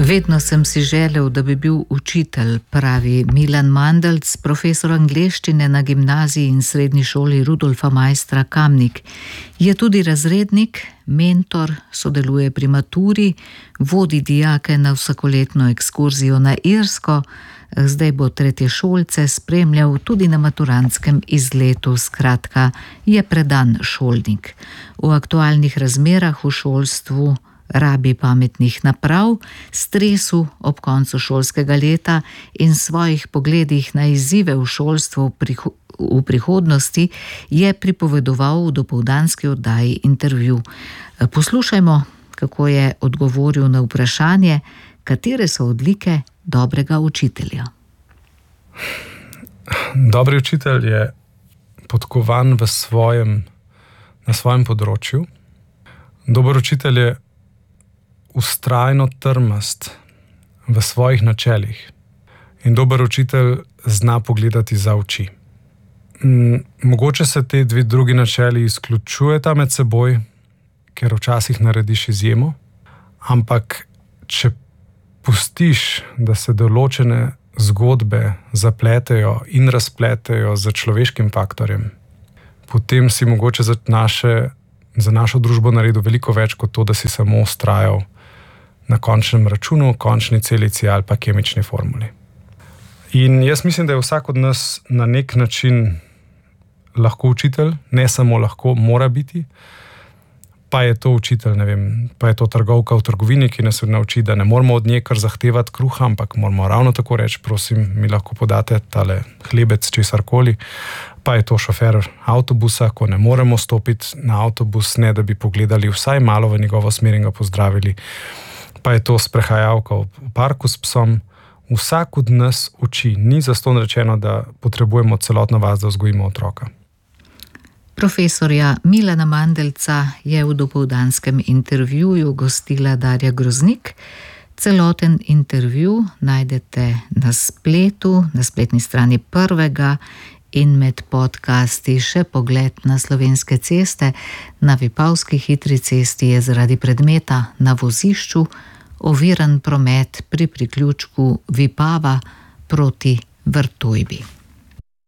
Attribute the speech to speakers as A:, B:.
A: Vedno sem si želel, da bi bil učitelj, pravi Milan Mandelc, profesor angleščine na gimnaziji in srednji šoli Rudolfa Maistra Kamnik. Je tudi razrednik, mentor, sodeluje pri maturi, vodi dijake na vsakoletno ekskurzijo na Irsko, zdaj bo tretješolce spremljal tudi na maturantskem izletu, skratka, je predan šolnik. V aktualnih razmerah v šolstvu rabi pametnih naprav, stresu ob koncu šolskega leta in svojih pogledih na izzive v šolstvu v prihodnosti je pripovedoval v dopoldanski oddaji Intervju. Poslušajmo, kako je odgovoril na vprašanje, katere so odlike dobrega učitelja.
B: Dobri učitelj je podkovan na svojem področju. Dober učitelj je vztrajno trmast v svojih načelih in dober učitelj zna pogledati za oči. Mogoče se te dve drugi načeli izključujeta med seboj, ker včasih narediš izjemo, ampak če pustiš, da se določene zgodbe zapletejo in razpletejo z človeškim faktorjem, potem si mogoče za našo družbo naredil veliko več kot to, da si samo vztrajal na končnem računu, končni celici ali pa kemični formuli. In jaz mislim, da je vsak od nas na nek način lahko učitelj, ne samo lahko, mora biti, pa je to učitelj, pa je to trgovka v trgovini, ki nas nauči, da ne moramo od nje kar zahtevati kruha, ampak moramo ravno tako reči, prosim, mi lahko podate tale hlebec, česarkoli, pa je to šofer avtobusa, ko ne moremo stopiti na avtobus, ne da bi pogledali vsaj malo v njegovo smer in ga pozdravili, pa je to sprehajalka v parku s psom. Vsak od nas uči, ni zastonj rečeno, da potrebujemo celotno vas, da vzgojimo otroka.
A: Profesorja Milana Mandelca je v dopoldanskem intervjuju gostila Darja Groznik. Celoten intervju najdete na spletu, na spletni strani Prvega in med podcasti še pogled na Slovenske ceste. Na Vipavski hitri cesti je zaradi predmeta na vozišču oviran promet pri priključku Vipava proti Vrtojbi.